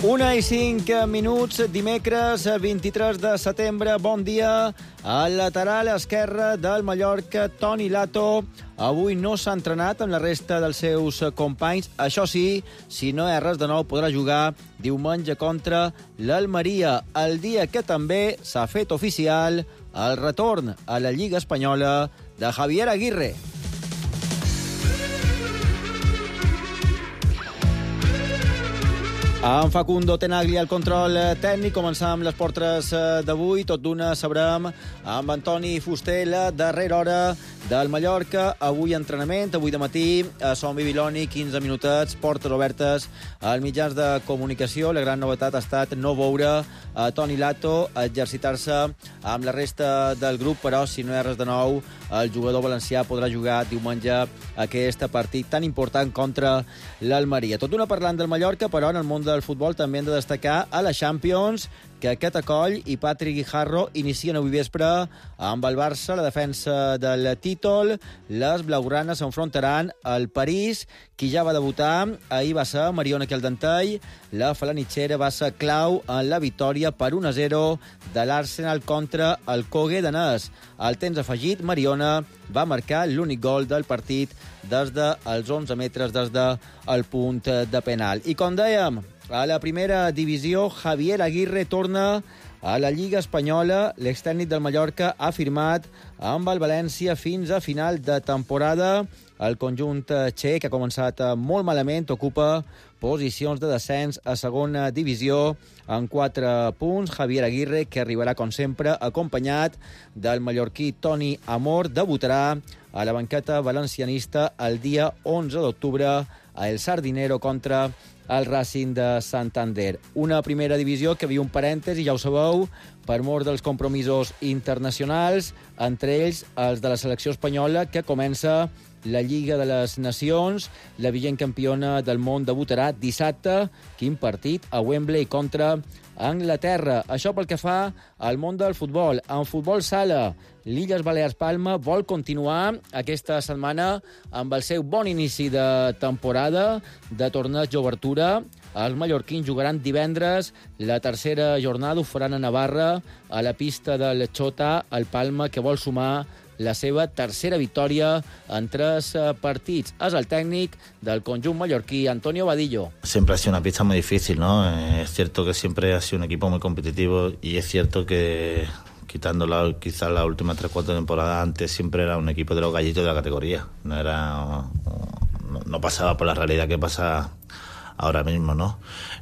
1:05, dimecres 23 de setembre. Bon dia. Al lateral esquerre del Mallorca, Toni Lato. Avui no s'ha entrenat amb la resta dels seus companys. Això sí, si no hi ha res de nou, podrà jugar diumenge contra l'Almeria, el dia que també s'ha fet oficial el retorn a la Lliga Espanyola de Javier Aguirre. En Facundo Tenaglia al control tècnic. Començam les portres d'avui. Tot d'una sabrem amb Antoni Fuster la darrera hora del Mallorca. Avui entrenament, avui de matí, a Son Bibiloni, 15 minutets, portes obertes als mitjans de comunicació. La gran novetat ha estat no veure a Toni Lato exercitar-se amb la resta del grup, però si no hi ha res de nou, el jugador valencià podrà jugar diumenge aquest partit tan important contra l'Almeria. Tot d'una parlant del Mallorca, però en el món del futbol també hem de destacar a la Champions, que aquest acoll i Patrick Guijarro inicien avui vespre amb el Barça la defensa del títol. Les blaugranes s'enfrontaran al París, qui ja va debutar. Ahir va ser Mariona Keldantei. La falanitxera va ser clau en la victòria per 1-0 de l'Arsenal contra el Cogue danès. Al temps afegit, Mariona va marcar l'únic gol del partit des dels 11 metres des del punt de penal. I com dèiem, a la primera divisió, Javier Aguirre torna a la Lliga Espanyola. L'extècnic del Mallorca ha firmat amb el València fins a final de temporada. El conjunt txec, que ha començat molt malament, ocupa posicions de descens a segona divisió en 4 punts. Javier Aguirre, que arribarà, com sempre, acompanyat del mallorquí Toni Amor, debutarà a la banqueta valencianista el dia 11 d'octubre a El Sardinero contra el Racing de Santander. Una primera divisió que viu un parèntesi, ja ho sabeu, per mort dels compromisos internacionals, entre ells els de la selecció espanyola, que comença la Lliga de les Nacions. La vigent campiona del món debutarà dissabte. Quin partit? A Wembley contra Anglaterra. Això pel que fa al món del futbol. En futbol sala, l'Illes Balears Palma vol continuar aquesta setmana amb el seu bon inici de temporada de torneig d'obertura. Els mallorquins jugaran divendres la tercera jornada, ho faran a Navarra, a la pista del Xota, el Palma, que vol sumar la seva tercera victòria en 3 partits. És el tècnic del conjunt mallorquí, Antonio Vadillo. Siempre ha sido una pista muy difícil, ¿no? Es cierto que siempre ha sido un equipo muy competitivo y es cierto que quitando quizás las últimas 3-4 temporadas, antes siempre era un equipo de los gallitos de la categoría. No pasaba por la realidad que pasa ahora mismo, ¿no?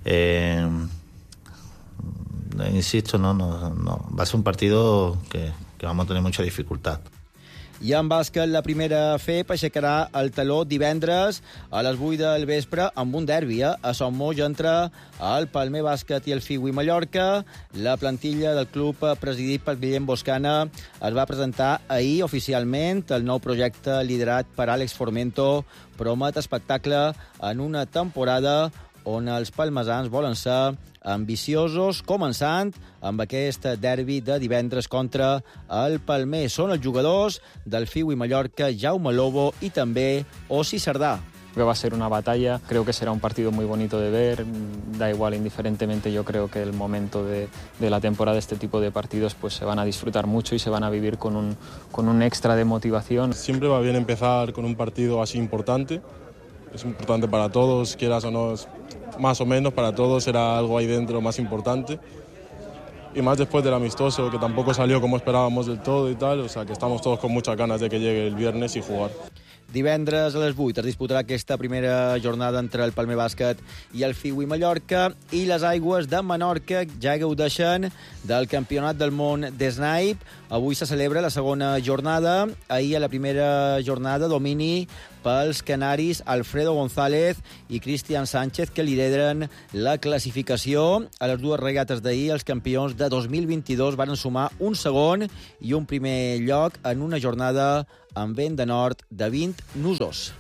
Insisto, no, va a ser un partido que vamos a tener mucha dificultad. I en bàsquet, la primera FEP aixecarà el taló divendres a les 8 del vespre amb un derbi. A Son Moix entre el Palmer Bàsquet i el Figui Mallorca. La plantilla del club presidit per Guillem Boscana es va presentar ahir oficialment. El nou projecte liderat per Àlex Formento promet espectacle en una temporada on els palmesans volen ser ambiciosos, començant amb aquest derbi de divendres contra el Palmer. Són els jugadors del Figui Mallorca, Jaume Lobo i també Ossi Sardà. Que va a ser una batalla, creo que será un partido muy bonito de ver, da igual, indiferentemente, yo creo que el momento de la temporada, este tipo de partidos, pues se van a disfrutar mucho y se van a vivir con un extra de motivación. Siempre va bien empezar con un partido así importante, es importante para todos, quieras o no, más o menos para todos era algo ahí dentro más importante. Y más después del amistoso, que tampoco salió como esperábamos del todo y tal, o sea que estamos todos con muchas ganas de que llegue el viernes y jugar. Divendres a les 8 es disputarà aquesta primera jornada entre el Palmer Bàsquet i el Figui Mallorca, i les Aigües de Menorca ja gaudeixen del Campionat del Món d'Snipe. Avui se celebra la segona jornada. Ahir, a la primera jornada, domini pels canaris Alfredo González i Cristian Sánchez, que lideren la classificació. A les dues regates d'ahir, els campions de 2022 van sumar un segon i un primer lloc en una jornada amb vent de nord de 20 nusos.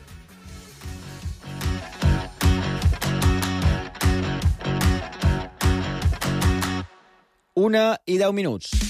1:10.